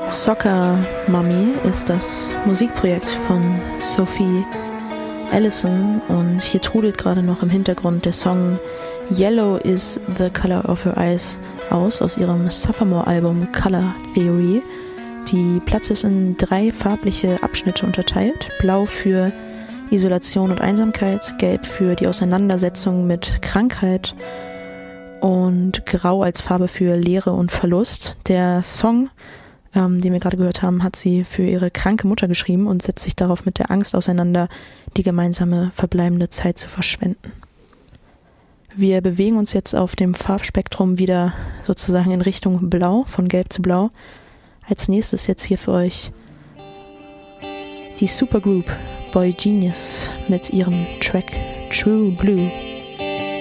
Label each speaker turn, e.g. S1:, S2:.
S1: Soccer Mommy ist das Musikprojekt von Sophie Allison und hier trudelt gerade noch im Hintergrund der Song Yellow is the Color of Her Eyes aus ihrem Sophomore-Album Color Theory. Die Platte ist in 3 farbliche Abschnitte unterteilt. Blau für Isolation und Einsamkeit, Gelb für die Auseinandersetzung mit Krankheit und Grau als Farbe für Leere und Verlust. Der Song, den wir gerade gehört haben, hat sie für ihre kranke Mutter geschrieben und setzt sich darauf mit der Angst auseinander, die gemeinsame verbleibende Zeit zu verschwenden. Wir bewegen uns jetzt auf dem Farbspektrum wieder sozusagen in Richtung Blau, von Gelb zu Blau. Als nächstes jetzt hier für euch die Supergroup Boy Genius mit ihrem Track True Blue.